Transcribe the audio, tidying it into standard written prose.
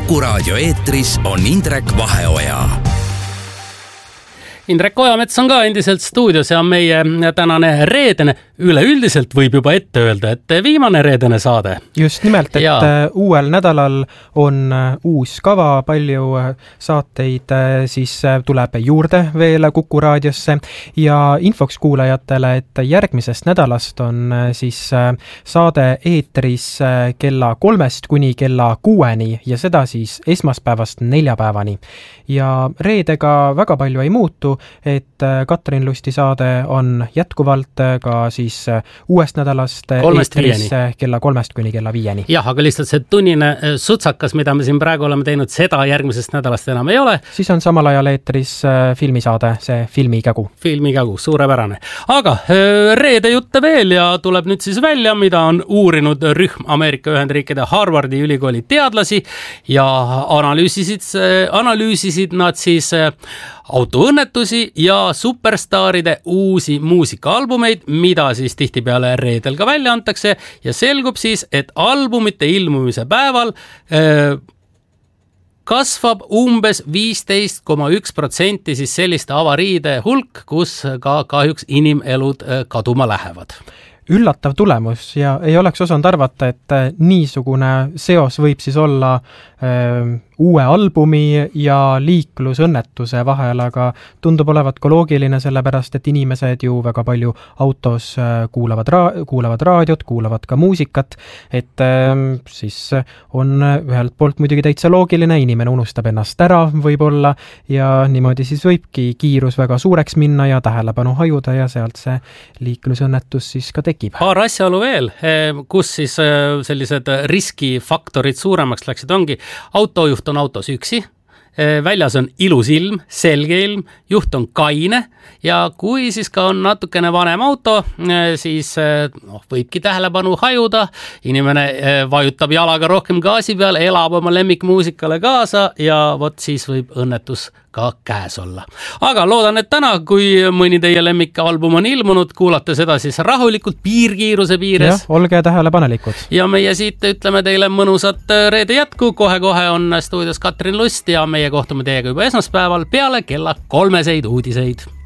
Kuku raadio eetris on Indrek Vaheoja. Indrek Ojamets on ka endiselt stuudios ja meie tänane reedene, üleüldiselt võib juba ette öelda, et viimane reedene saade. Just nimelt, et uuel nädalal on uus kava, palju saateid siis tuleb juurde veel Kuku raadiosse ja infoks kuulajatele, et järgmisest nädalast on siis saade eetris kella 3 kuni kella 6 ja seda siis esmaspäevast neljapäevani. Ja reedega väga palju ei muutu, et Katrin Lusti saade on jätkuvalt ka siis uuest nädalast eetris kella 3 kuni kella 5. Jah, aga lihtsalt see tunnine sutsakas, mida me siin praegu oleme teinud, seda järgmisest nädalast enam ei ole. Siis on samal ajal eetris filmisaade, see Filmikägu. Filmikägu, suurepärane. Aga reede jutte veel ja tuleb nüüd siis välja, mida on uurinud rühm Ameerika Ühendriikide Harvardi ülikooli teadlasi ja analüüsisid nad siis autoõnnetusi ja superstaaride uusi muusikaalbumeid, mida siis tihtipeale reedel ka välja antakse ja selgub siis, et albumite ilmumise päeval kasvab umbes 15,1% siis selliste avariide hulk, kus ka kahjuks inimelud kaduma lähevad. Üllatav tulemus ja ei oleks osanud arvata, et niisugune seos võib siis olla uue albumi ja liiklusõnnetuse vahel, aga tundub olevat ka loogiline, sellepärast et inimesed ju väga palju autos kuulavad raadiot, kuulavad ka muusikat, et siis on ühelt poolt muidugi täitsa loogiline, inimene unustab ennast ära võib-olla ja niimoodi siis võibki kiirus väga suureks minna ja tähelepanu hajuda ja sealt see liiklusõnnetus siis ka tekib. Paar asjaolu veel, kus siis sellised riskifaktorid suuremaks läksid, ongi autojuht on autos üksi, väljas on ilus ilm, selge ilm, juht on kaine ja kui siis ka on natukene vanem auto, siis võibki tähelepanu hajuda, inimene vajutab jalaga rohkem gaasi peal, elab oma lemmikmuusikale kaasa ja vot siis võib õnnetus ka käes olla. Aga loodan, et täna, kui mõni teie lemmikalbum on ilmunud, kuulate seda siis rahulikult piirkiiruse piires. Jah, olge tähelepanelikud. Ja meie siit ütleme teile mõnusat reede jätku. Kohe on stuudios Katrin Lust ja meie kohtume teiega juba esmaspäeval peale kella 3 uudiseid.